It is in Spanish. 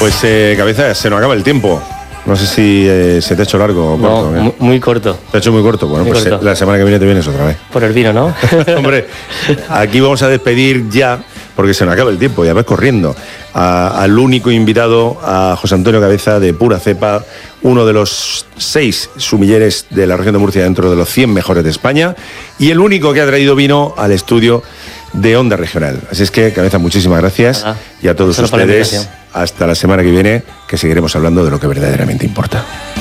Pues Cabeza, se nos acaba el tiempo. No sé si se te ha hecho largo o corto. No, muy corto. ¿Te ha hecho muy corto? Bueno, muy pues corto. La semana que viene te vienes otra vez. Por el vino, ¿no? Hombre, aquí vamos a despedir ya, porque se nos acaba el tiempo, ya ves corriendo, al único invitado, a José Antonio Cabeza, de pura cepa, uno de los 6 sumilleres de la región de Murcia dentro de los 100 mejores de España, y el único que ha traído vino al estudio de Onda Regional. Así es que, Cabeza, muchísimas gracias. Y a todos ustedes, hasta la semana que viene, que seguiremos hablando de lo que verdaderamente importa.